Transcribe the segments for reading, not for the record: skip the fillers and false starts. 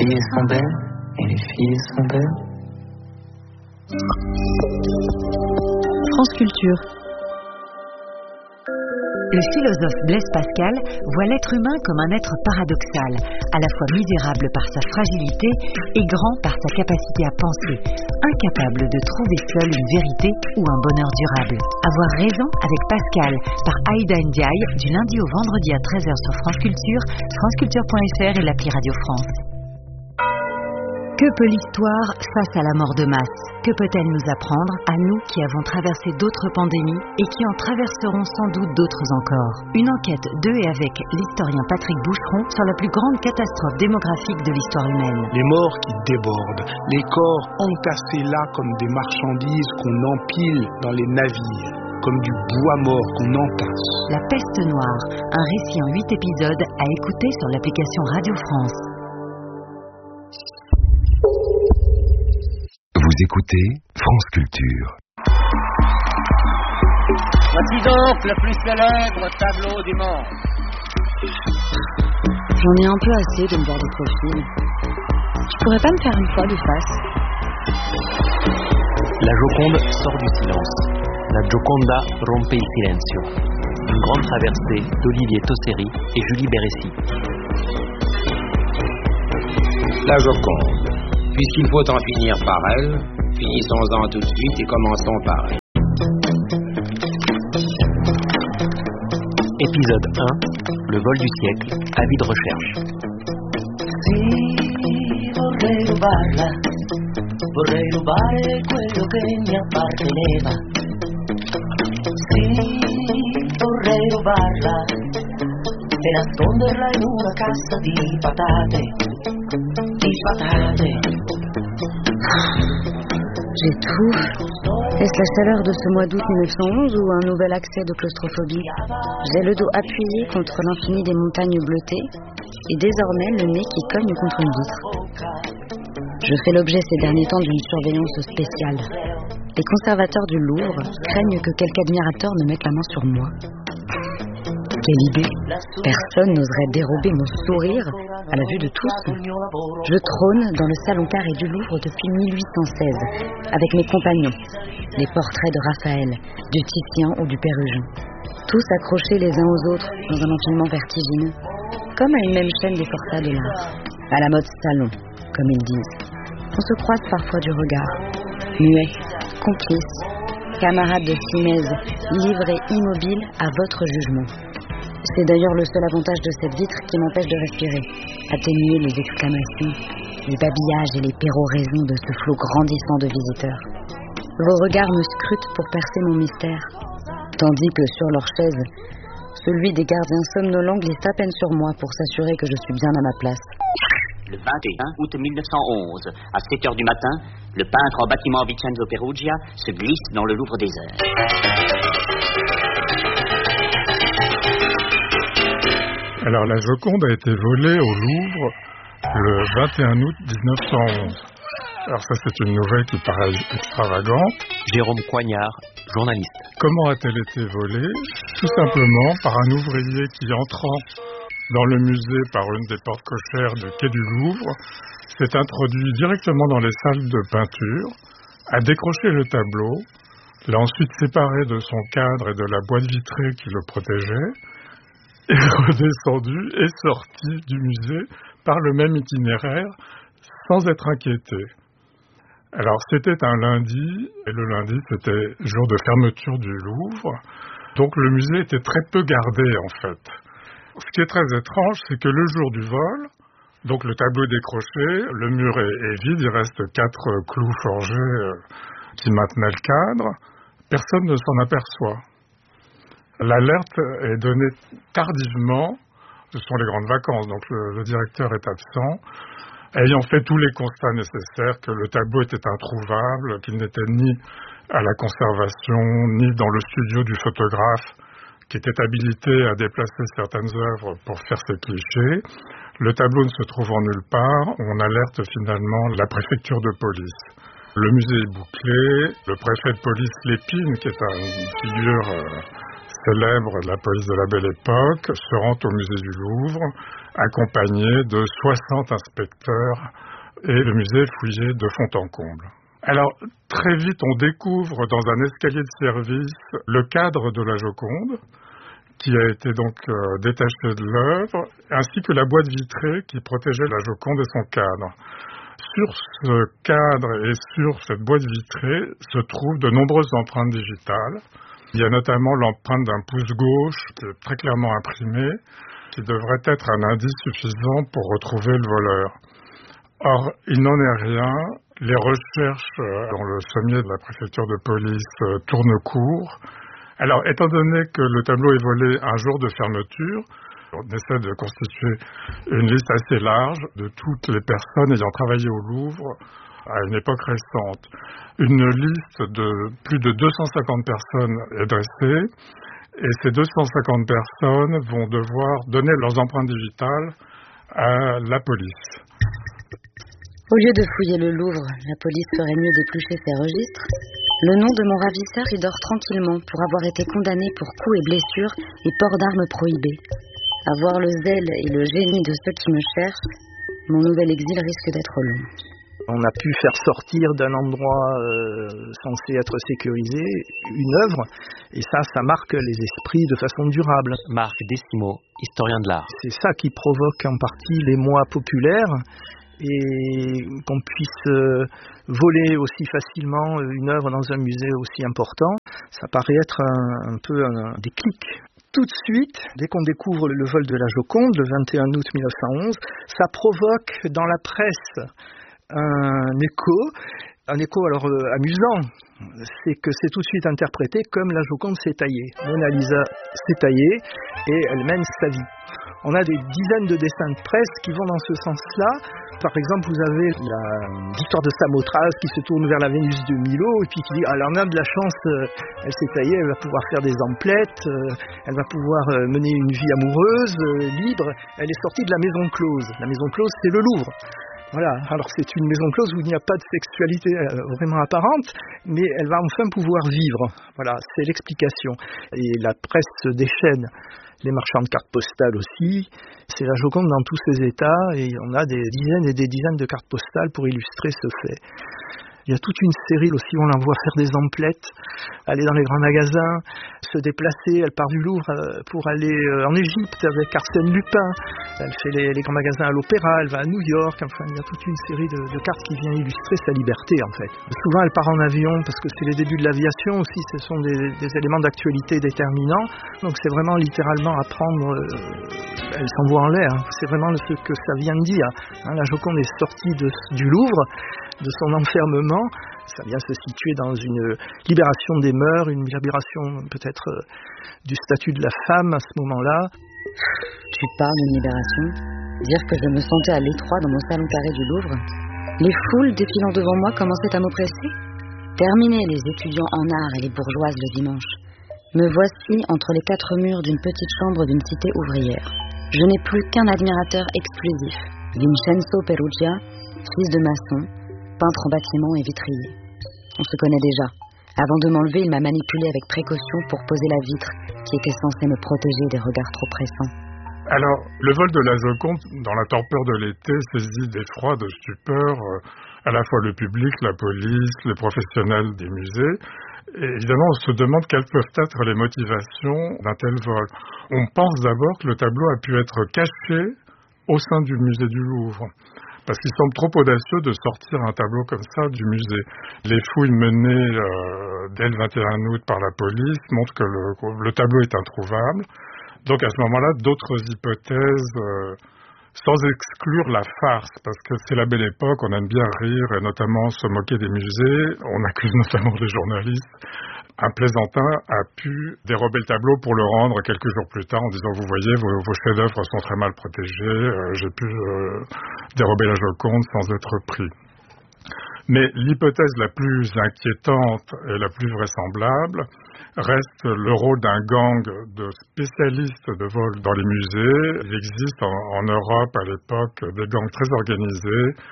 filles sont belles et les filles sont belles. France Culture. Le philosophe Blaise Pascal voit l'être humain comme un être paradoxal, à la fois misérable par sa fragilité et grand par sa capacité à penser, incapable de trouver seul une vérité ou un bonheur durable. Avoir raison avec Pascal par Aïda Ndiaye du lundi au vendredi à 13h sur France Culture, franceculture.fr et l'appli Radio France. Que peut l'histoire face à la mort de masse? Que peut-elle nous apprendre, à nous qui avons traversé d'autres pandémies et qui en traverseront sans doute d'autres encore? Une enquête de et avec l'historien Patrick Boucheron sur la plus grande catastrophe démographique de l'histoire humaine. Les morts qui débordent, les corps entassés là comme des marchandises qu'on empile dans les navires, comme du bois mort qu'on entasse. La peste noire, un récit en 8 épisodes à écouter sur l'application Radio France. Vous écoutez France Culture. Voici donc le plus célèbre tableau du monde. J'en ai un peu assez de me voir de profil. Tu pourrais pas me faire une fois de face? La Joconde sort du silence. La Gioconda rompe il silenzio. Une grande traversée d'Olivier Tosseri et Julie Bérécy. La Joconde. Puisqu'il faut en finir par elle, finissons-en tout de suite et commençons par elle. Épisode 1. Le vol du siècle. Avis de recherche. Vorrei rubarla, vorrei rubare quello che mi apparteneva. Sì, vorrei rubarla e nasconderla in una cassa di patate. J'étouffe. Est-ce la chaleur de ce mois d'août 1911 ou un nouvel accès de claustrophobie? J'ai le dos appuyé contre l'infini des montagnes bleutées et désormais le nez qui cogne contre une vitre. Je fais l'objet ces derniers temps d'une surveillance spéciale. Les conservateurs du Louvre craignent que quelque admirateur ne mette la main sur moi. Quelle idée! Personne n'oserait dérober mon sourire à la vue de tous. Je trône dans le salon carré du Louvre depuis 1816, avec mes compagnons, les portraits de Raphaël, du Titien ou du Pérugin, tous accrochés les uns aux autres dans un enfilement vertigineux, comme à une même chaîne des forçats de l'art, à la mode salon, comme ils disent. On se croise parfois du regard, muets, complices, camarades de simèse, livrés immobiles à votre jugement. C'est d'ailleurs le seul avantage de cette vitre qui m'empêche de respirer, atténuer les exclamations, les babillages et les péroraisons de ce flot grandissant de visiteurs. Vos regards me scrutent pour percer mon mystère, tandis que sur leur chaise, celui des gardiens somnolents glisse à peine sur moi pour s'assurer que je suis bien à ma place. Le 21 août 1911, à 7h du matin, le peintre en bâtiment Vincenzo Perugia se glisse dans le Louvre des Heures. Alors, la Joconde a été volée au Louvre le 21 août 1911. Alors ça, c'est une nouvelle qui paraît extravagante. Jérôme Coignard, journaliste. Comment a-t-elle été volée? Tout simplement par un ouvrier qui, entrant dans le musée par une des portes cochères du quai du Louvre, s'est introduit directement dans les salles de peinture, a décroché le tableau, l'a ensuite séparé de son cadre et de la boîte vitrée qui le protégeait, est redescendu et sorti du musée par le même itinéraire sans être inquiété. Alors c'était un lundi, et le lundi c'était jour de fermeture du Louvre, donc le musée était très peu gardé en fait. Ce qui est très étrange, c'est que le jour du vol, donc le tableau est décroché, le mur est vide, il reste 4 clous forgés qui maintenaient le cadre, personne ne s'en aperçoit. L'alerte est donnée tardivement, ce sont les grandes vacances, donc le directeur est absent, ayant fait tous les constats nécessaires que le tableau était introuvable, qu'il n'était ni à la conservation, ni dans le studio du photographe, qui était habilité à déplacer certaines œuvres pour faire ses clichés. Le tableau ne se trouvant nulle part, on alerte finalement la préfecture de police. Le musée est bouclé, le préfet de police Lépine, qui est une figure célèbre de la police de la Belle Époque, se rend au musée du Louvre, accompagné de 60 inspecteurs, et le musée est fouillé de fond en comble. Alors, très vite, on découvre dans un escalier de service le cadre de la Joconde, qui a été donc détaché de l'œuvre, ainsi que la boîte vitrée qui protégeait la Joconde et son cadre. Sur ce cadre et sur cette boîte vitrée se trouvent de nombreuses empreintes digitales. Il y a notamment l'empreinte d'un pouce gauche qui est très clairement imprimée, qui devrait être un indice suffisant pour retrouver le voleur. Or, il n'en est rien. Les recherches dans le sommier de la préfecture de police tournent court. Alors, étant donné que le tableau est volé un jour de fermeture, on essaie de constituer une liste assez large de toutes les personnes ayant travaillé au Louvre à une époque récente. Une liste de plus de 250 personnes est dressée et ces 250 personnes vont devoir donner leurs empreintes digitales à la police. Au lieu de fouiller le Louvre, la police ferait mieux d'éplucher ses registres. Le nom de mon ravisseur y dort tranquillement pour avoir été condamné pour coups et blessures et port d'armes prohibées. Avoir le zèle et le génie de ceux qui me cherchent, mon nouvel exil risque d'être long. On a pu faire sortir d'un endroit censé être sécurisé une œuvre, et ça marque les esprits de façon durable. Marc Desimo, historien de l'art. C'est ça qui provoque en partie l'émoi populaire, et qu'on puisse voler aussi facilement une œuvre dans un musée aussi important, ça paraît être un peu un déclic. Tout de suite, dès qu'on découvre le vol de la Joconde, le 21 août 1911, ça provoque dans la presse un écho alors amusant, c'est que c'est tout de suite interprété comme la Joconde s'est taillée. Mona Lisa s'est taillée et elle mène sa vie. On a des dizaines de dessins de presse qui vont dans ce sens-là. Par exemple, vous avez l'histoire de Samothrace qui se tourne vers la Vénus de Milo et puis qui dit « Alors on a de la chance, elle s'est taillée, elle va pouvoir faire des emplettes, elle va pouvoir mener une vie amoureuse, libre. Elle est sortie de la maison close. La maison close, c'est le Louvre. » Voilà, alors c'est une maison close où il n'y a pas de sexualité vraiment apparente, mais elle va enfin pouvoir vivre. Voilà, c'est l'explication. Et la presse déchaîne les marchands de cartes postales aussi. C'est la Joconde dans tous ses états et on a des dizaines et des dizaines de cartes postales pour illustrer ce fait. Il y a toute une série aussi, on la voit faire des emplettes, aller dans les grands magasins, se déplacer. Elle part du Louvre pour aller en Égypte avec Arsène Lupin. Elle fait les grands magasins à l'Opéra, elle va à New York. Enfin, il y a toute une série de cartes qui vient illustrer sa liberté, en fait. Souvent, elle part en avion parce que c'est les débuts de l'aviation aussi. Ce sont des éléments d'actualité déterminants. Donc, c'est vraiment littéralement à prendre. Elle s'envoie en l'air. C'est vraiment ce que ça vient de dire. La Joconde est sortie du Louvre, de son enfermement. Ça vient se situer dans une libération des mœurs, une libération peut-être du statut de la femme à ce moment-là. Tu parles d'une libération? Dire que je me sentais à l'étroit dans mon salon carré du Louvre? Les foules défilant devant moi commençaient à m'oppresser? Terminé les étudiants en art et les bourgeoises le dimanche. Me voici entre les quatre murs d'une petite chambre d'une cité ouvrière. Je n'ai plus qu'un admirateur exclusif, Vincenzo Perugia, fils de maçon, peintre en bâtiment et vitrier. On se connaît déjà. Avant de m'enlever, il m'a manipulé avec précaution pour poser la vitre qui était censée me protéger des regards trop pressants. Alors, le vol de la Joconde, dans la torpeur de l'été, saisit d'effroi, de stupeur, à la fois le public, la police, les professionnels des musées. Et évidemment, on se demande quelles peuvent être les motivations d'un tel vol. On pense d'abord que le tableau a pu être caché au sein du musée du Louvre. Parce qu'il semble trop audacieux de sortir un tableau comme ça du musée. Les fouilles menées dès le 21 août par la police montrent que le tableau est introuvable. Donc à ce moment-là, d'autres hypothèses, sans exclure la farce, parce que c'est la belle époque, on aime bien rire et notamment se moquer des musées. On accuse notamment les journalistes. Un plaisantin a pu dérober le tableau pour le rendre quelques jours plus tard en disant « Vous voyez, vos chefs-d'œuvre sont très mal protégés, j'ai pu dérober la Joconde sans être pris ». Mais l'hypothèse la plus inquiétante et la plus vraisemblable reste le rôle d'un gang de spécialistes de vol dans les musées. Il existe en Europe à l'époque des gangs très organisés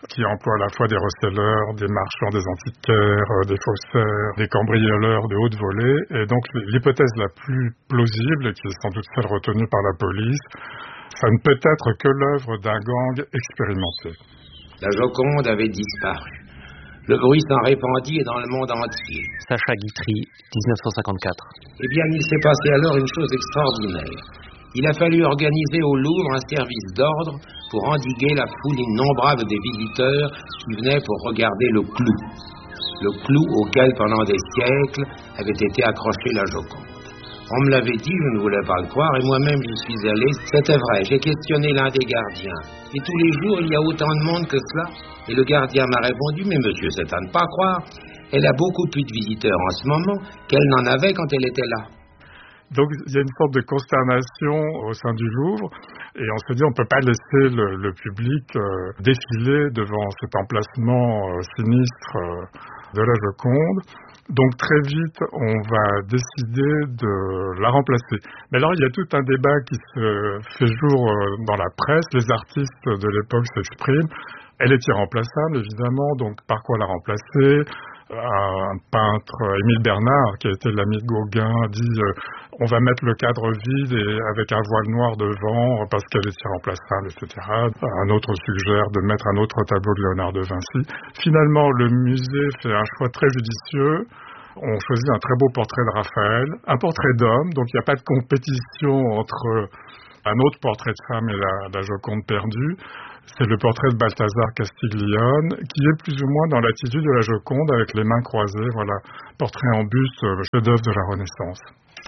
qui emploie à la fois des receleurs, des marchands, des antiquaires, des faussaires, des cambrioleurs de haute volée. Et donc l'hypothèse la plus plausible, qui est sans doute celle retenue par la police, ça ne peut être que l'œuvre d'un gang expérimenté. La Joconde avait disparu. Le bruit s'en répandit dans le monde entier. Sacha Guitry, 1954. Eh bien, il s'est passé alors une chose extraordinaire. Il a fallu organiser au Louvre un service d'ordre pour endiguer la foule innombrable des visiteurs qui venaient pour regarder le clou. Le clou auquel, pendant des siècles, avait été accrochée la Joconde. On me l'avait dit, je ne voulais pas le croire, et moi-même j'y suis allé. C'était vrai, j'ai questionné l'un des gardiens. Et tous les jours, il y a autant de monde que cela. Et le gardien m'a répondu, mais monsieur, c'est à ne pas croire. Elle a beaucoup plus de visiteurs en ce moment qu'elle n'en avait quand elle était là. Donc il y a une sorte de consternation au sein du Louvre et on se dit on ne peut pas laisser le public défiler devant cet emplacement sinistre de la Joconde. Donc très vite on va décider de la remplacer. Mais alors il y a tout un débat qui se fait jour dans la presse, les artistes de l'époque s'expriment. Elle est irremplaçable évidemment, donc par quoi la remplacer ? Un peintre, Émile Bernard, qui a été l'ami de Gauguin, dit on va mettre le cadre vide et avec un voile noir devant parce qu'elle est irremplaçable, etc. Un autre suggère de mettre un autre tableau de Léonard de Vinci. Finalement, le musée fait un choix très judicieux. On choisit un très beau portrait de Raphaël, un portrait d'homme, donc il n'y a pas de compétition entre un autre portrait de femme et la Joconde perdue. C'est le portrait de Balthazar Castiglione, qui est plus ou moins dans l'attitude de la Joconde avec les mains croisées. Voilà, portrait en buste, chef-d'œuvre de la Renaissance.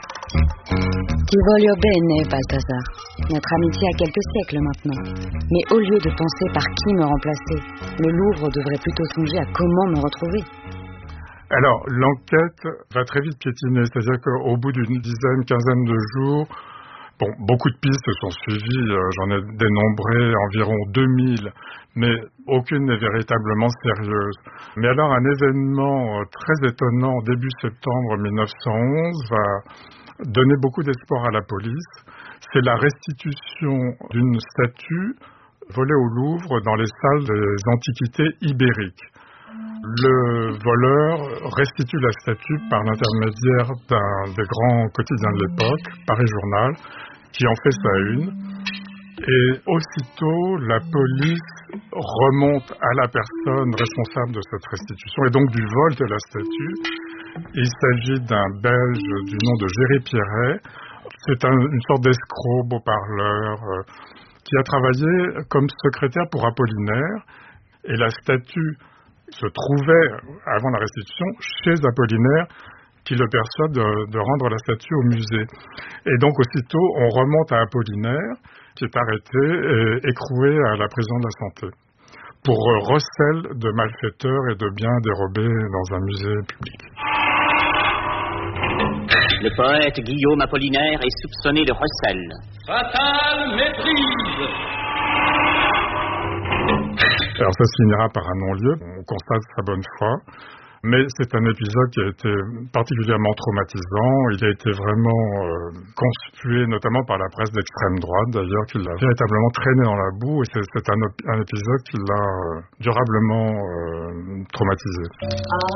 Ti voglio bene, Balthazar. Notre amitié a quelques siècles maintenant. Mais au lieu de penser par qui me remplacer, le Louvre devrait plutôt songer à comment me retrouver. Alors, l'enquête va très vite piétiner, c'est-à-dire qu'au bout d'une quinzaine de jours, bon, beaucoup de pistes sont suivies, j'en ai dénombré environ 2000, mais aucune n'est véritablement sérieuse. Mais alors un événement très étonnant, début septembre 1911, va donner beaucoup d'espoir à la police. C'est la restitution d'une statue volée au Louvre dans les salles des antiquités ibériques. Le voleur restitue la statue par l'intermédiaire d'un des grands quotidiens de l'époque, Paris Journal, qui en fait sa une. Et aussitôt, la police remonte à la personne responsable de cette restitution et donc du vol de la statue. Il s'agit d'un Belge du nom de Géry Pierret. C'est une sorte d'escroc, beau parleur, qui a travaillé comme secrétaire pour Apollinaire. Et la statue se trouvait, avant la restitution, chez Apollinaire, qui le persuade de rendre la statue au musée. Et donc, aussitôt, on remonte à Apollinaire, qui est arrêté et écroué à la prison de la Santé, pour recel de malfaiteurs et de biens dérobés dans un musée public. Le poète Guillaume Apollinaire est soupçonné de recel. Fatale méprise! Alors ça se finira par un non-lieu, on constate sa bonne foi, mais c'est un épisode qui a été particulièrement traumatisant. Il a été vraiment conspué, notamment par la presse d'extrême droite d'ailleurs, qui l'a véritablement traîné dans la boue, et c'est un épisode qui l'a durablement traumatisé.